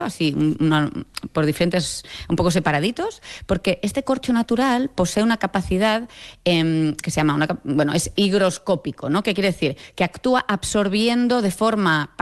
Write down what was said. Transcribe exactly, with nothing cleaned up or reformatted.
así una, por diferentes, un poco separaditos, porque este corcho natural posee una capacidad eh, que se llama, una, bueno, es higroscópico, ¿no? ¿Qué quiere decir? Que actúa absorbiendo de forma